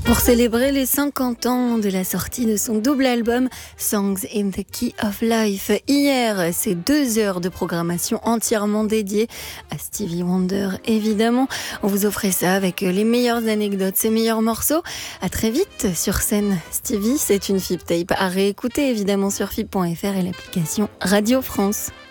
Pour célébrer les 50 ans de la sortie de son double album Songs in the Key of Life. Hier, c'est 2 heures de programmation entièrement dédiée à Stevie Wonder, évidemment. On vous offrait ça avec les meilleures anecdotes, ses meilleurs morceaux. À très vite sur scène. Stevie, c'est une FIP tape à réécouter évidemment sur FIP.fr et l'application Radio France.